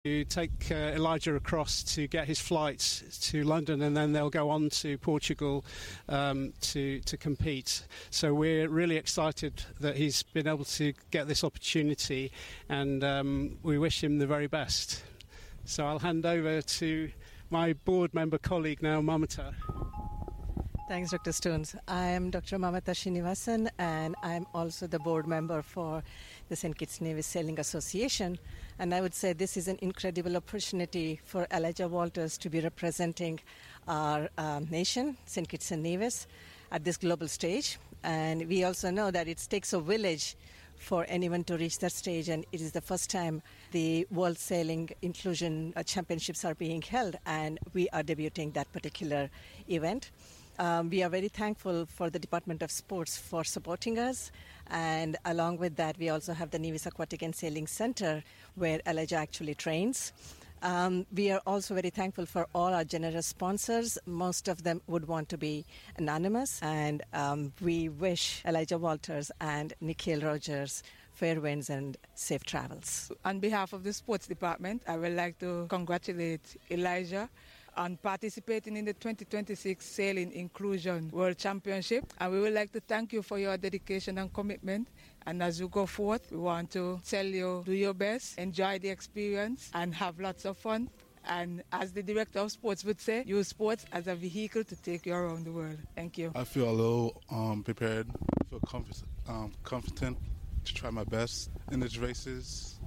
to take Elijah across to get his flight to London, and then they'll go on to Portugal to compete. So we're really excited that he's been able to get this opportunity, and we wish him the very best. So I'll hand over to my board member colleague now, Mamata. Thanks, Dr. Stones. I am Dr. Mamata Srinivasan, and I'm also the board member for the St. Kitts Nevis Sailing Association. And I would say this is an incredible opportunity for Elijah Walters to be representing our nation, St. Kitts and Nevis, at this global stage. And we also know that it takes a village for anyone to reach that stage, and it is the first time the World Sailing Inclusion Championships are being held, and we are debuting that particular event. We are very thankful for the Department of Sports for supporting us, and along with that we also have the Nevis Aquatic and Sailing Center where Elijah actually trains. We are also very thankful for all our generous sponsors. Most of them would want to be anonymous, and we wish Elijah Walters and Nikhil Rogers fair winds and safe travels. On behalf of the Sports Department, I would like to congratulate Elijah on participating in the 2026 Sailing Inclusion World Championship. And we would like to thank you for your dedication and commitment. And as you go forth, we want to tell you, do your best, enjoy the experience, and have lots of fun. And as the director of sports would say, use sports as a vehicle to take you around the world. Thank you. I feel a little prepared, I feel confident to try my best in these races.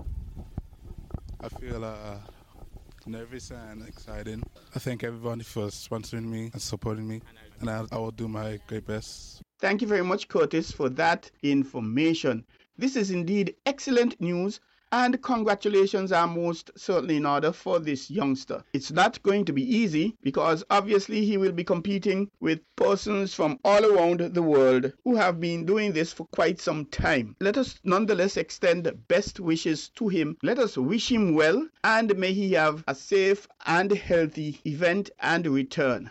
I feel nervous and excited. I thank everybody for sponsoring me and supporting me, and I will do my great best. Thank you very much, Curtis, for that information. This is indeed excellent news, and congratulations are most certainly in order for this youngster. It's not going to be easy because obviously he will be competing with persons from all around the world who have been doing this for quite some time. Let us nonetheless extend best wishes to him. Let us wish him well, and may he have a safe and healthy event and return.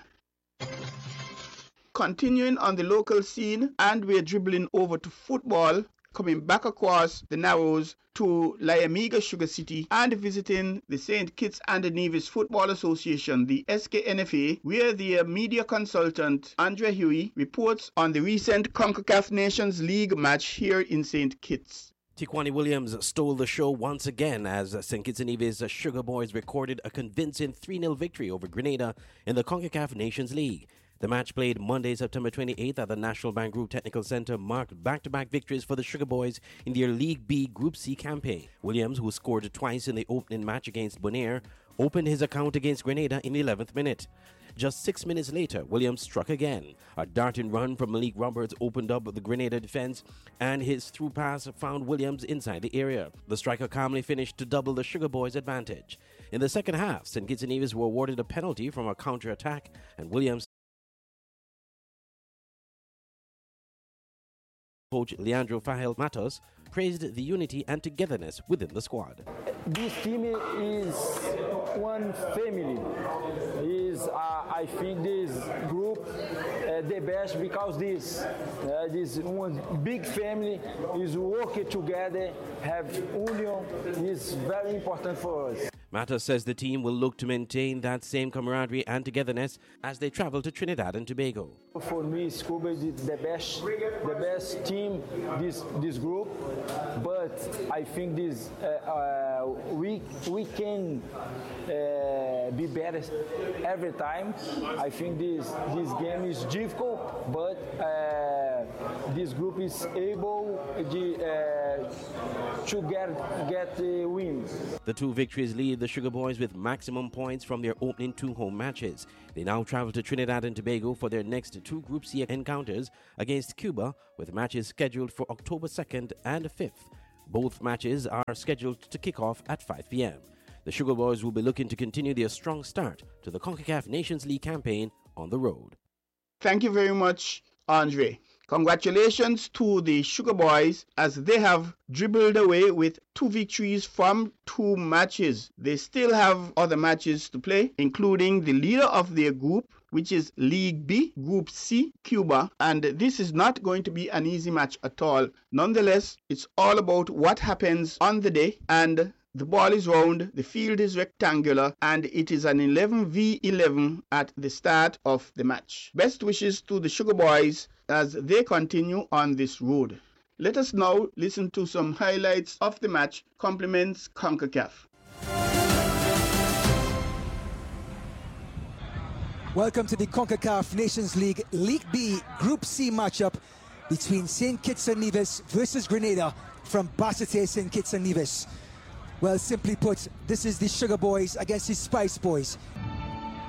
Continuing on the local scene, and we're dribbling over to football, coming back across the Narrows to Liamiga Sugar City and visiting the St. Kitts and Nevis Football Association, the SKNFA, where their media consultant Andre Huey reports on the recent CONCACAF Nations League match here in St. Kitts. Tiquani Williams stole the show once again as St. Kitts and Nevis Sugar Boys recorded a convincing 3-0 victory over Grenada in the CONCACAF Nations League. The match played Monday, September 28th at the National Bank Group Technical Center marked back-to-back victories for the Sugar Boys in their League B Group C campaign. Williams, who scored twice in the opening match against Bonaire, opened his account against Grenada in the 11th minute. Just 6 minutes later, Williams struck again. A darting run from Malik Roberts opened up the Grenada defense, and his through pass found Williams inside the area. The striker calmly finished to double the Sugar Boys' advantage. In the second half, St. Kitts and Nevis were awarded a penalty from a counter-attack, and Williams coach Leandro Fahel Matos praised the unity and togetherness within the squad. This team is one family. I think this group the best because this one big family is working together, have union is very important for us. Matos says the team will look to maintain that same camaraderie and togetherness as they travel to Trinidad and Tobago. For me, Scuba is the best team, this group, but I think this we can be better every time. I think this game is difficult, but this group is able to get the win. The two victories leave the Sugar Boys with maximum points from their opening two home matches. They now travel to Trinidad and Tobago for their next two Group C encounters against Cuba, with matches scheduled for October 2nd and 5th. Both matches are scheduled to kick off at 5 p.m. The Sugar Boys will be looking to continue their strong start to the CONCACAF Nations League campaign on the road. Thank you very much, Andre. Congratulations to the Sugar Boys as they have dribbled away with 2 victories from 2 matches. They still have other matches to play, including the leader of their group, which is League B, Group C, Cuba, and this is not going to be an easy match at all. Nonetheless, it's all about what happens on the day, and The ball is round, the field is rectangular, and it is an 11v11 at the start of the match. Best wishes to the Sugar Boys as they continue on this road. Let us now listen to some highlights of the match. Compliments CONCACAF. Welcome to the CONCACAF Nations League League B Group C matchup between St. Kitts and Nevis versus Grenada from Basseterre St. Kitts and Nevis. Well, simply put, this is the Sugar Boys against the Spice Boys.